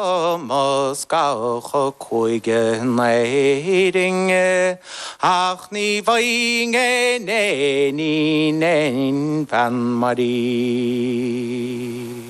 Moskau koige neiringe ach ni vainge ne ni nen van Marie